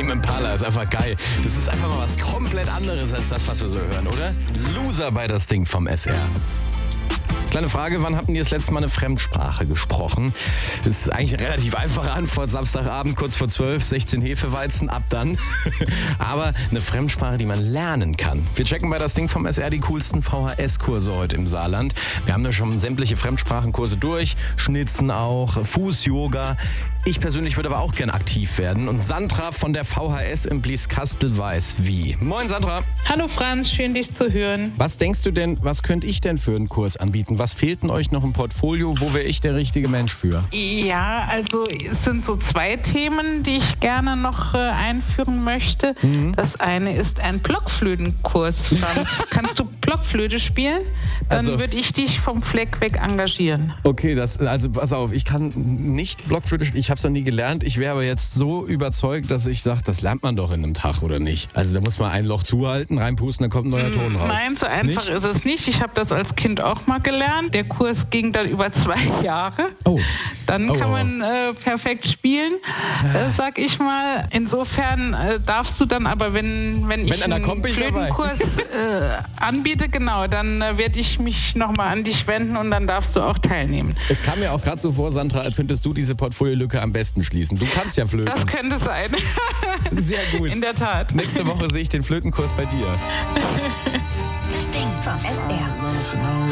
Tame Impala ist einfach geil. Das ist einfach mal was komplett anderes als das, was wir so hören, oder? Loser bei das Ding vom SR. Kleine Frage, wann habt ihr das letzte Mal eine Fremdsprache gesprochen? Das ist eigentlich eine relativ einfache Antwort. Samstagabend, kurz vor 12, 16 Hefeweizen, ab dann. Aber eine Fremdsprache, die man lernen kann. Wir checken bei das Ding vom SR die coolsten VHS-Kurse heute im Saarland. Wir haben da schon sämtliche Fremdsprachenkurse durch, Schnitzen auch, Fuß-Yoga. Ich persönlich würde aber auch gern aktiv werden. Und Sandra von der VHS in Blieskastel weiß wie. Moin Sandra. Hallo Franz, schön dich zu hören. Was denkst du denn, was könnte ich denn für einen Kurs anbieten? Was fehlt denn euch noch im Portfolio? Wo wäre ich der richtige Mensch für? Ja, also es sind so zwei Themen, die ich gerne noch einführen möchte. Das eine ist ein Blockflötenkurs, Franz. Kannst du Blockflöte spielen? Dann würde ich dich vom Fleck weg engagieren. Okay, also pass auf, ich kann nicht Blockflöte spielen. Ich habe es noch nie gelernt. Ich wäre aber jetzt so überzeugt, dass ich sage, das lernt man doch in einem Tag, oder nicht? Also da muss man ein Loch zuhalten, reinpusten, dann kommt ein neuer Ton raus. Nein, so einfach nicht? Ist es nicht. Ich habe das als Kind auch mal gelernt. Der Kurs ging dann über 2 Jahre. Oh. Dann kann man perfekt spielen, sag ich mal. Insofern darfst du dann aber, wenn ich einer kommt, bin ich dabei. Flötenkurs anbiete, genau, dann werde ich mich nochmal an dich wenden und dann darfst du auch teilnehmen. Es kam mir auch gerade so vor, Sandra, als könntest du diese Portfoliolücke am besten schließen. Du kannst ja flöten. Das könnte sein. Sehr gut. In der Tat. Nächste Woche sehe ich den Flötenkurs bei dir. Das Ding vom SR.